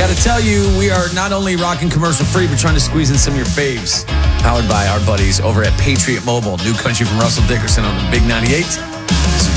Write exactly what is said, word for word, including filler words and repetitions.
got to tell you, we are not only rocking commercial free, but trying to squeeze in some of your faves. Powered by our buddies over at Patriot Mobile. New country from Russell Dickerson on the Big ninety-eight.